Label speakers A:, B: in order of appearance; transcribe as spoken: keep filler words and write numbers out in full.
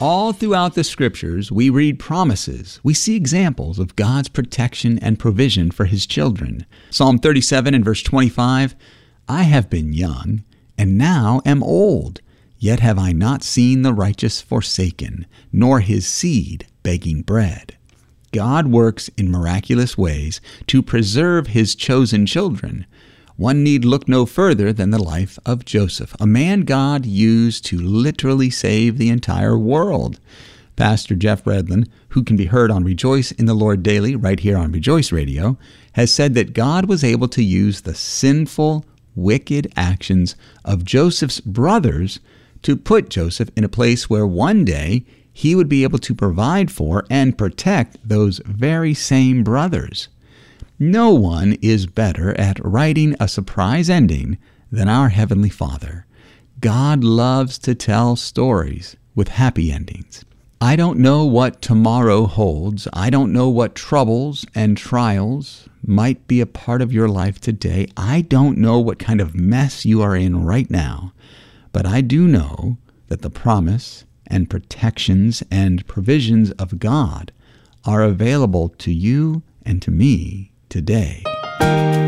A: All throughout the Scriptures, we read promises. We see examples of God's protection and provision for His children. Psalm thirty-seven and verse twenty-five, I have been young, and now am old, yet have I not seen the righteous forsaken, nor his seed begging bread. God works in miraculous ways to preserve His chosen children. One need look no further than the life of Joseph, a man God used to literally save the entire world. Pastor Jeff Redlin, who can be heard on Rejoice in the Lord Daily right here on Rejoice Radio, has said that God was able to use the sinful, wicked actions of Joseph's brothers to put Joseph in a place where one day he would be able to provide for and protect those very same brothers. No one is better at writing a surprise ending than our Heavenly Father. God loves to tell stories with happy endings. I don't know what tomorrow holds. I don't know what troubles and trials might be a part of your life today. I don't know what kind of mess you are in right now. But I do know that the promise and protections and provisions of God are available to you and to me today.